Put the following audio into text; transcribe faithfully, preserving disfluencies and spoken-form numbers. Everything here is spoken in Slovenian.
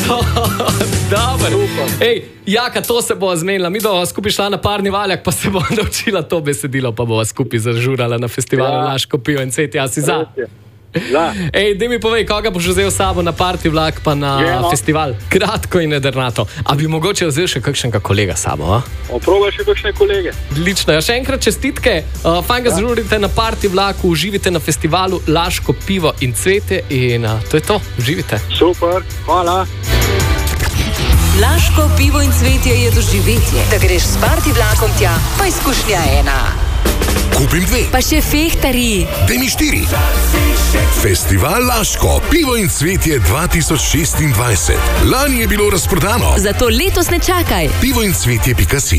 Dobro. Ej, Jaka, to se bo zmenila. Mi bomo skupaj šla na parni valjak, pa se bo naučila to besedilo, pa bomo skupaj zažurala na festivalu ja. Laško pivo in cvetje. Ja, si za? Da. Ej, daj mi povej, koga boš vzel s sabo na parti vlak pa na je, no. festival? Kratko in nedrnato. A bi mogoče vzel še kakšnega kolega s sabo? Oproba še kakšne kolege. Odlično. Ja, še enkrat čestitke. Uh, fajn ga ja. zžurite na parti vlaku, uživite na festivalu Laško pivo in cvetje in uh, to je to. Uživite. Super, hvala. Laško pivo in cvetje je doživetje. Da greš s parti vlakom tja, pa izkušnja ena. Kupim dve. Pa še fehtari. Daj mi štiri. Festival Laško, pivo in cvetje dva tisoč šestindvajset. Lani je bilo razprodano. Zato letos ne čakaj. pivo in cvetje pika si.